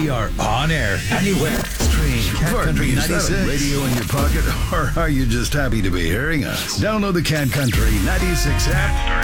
We are on air anywhere. Stream Cat Country 96 radio in your pocket, or are you just happy to be hearing us? Download the Cat Country 96 app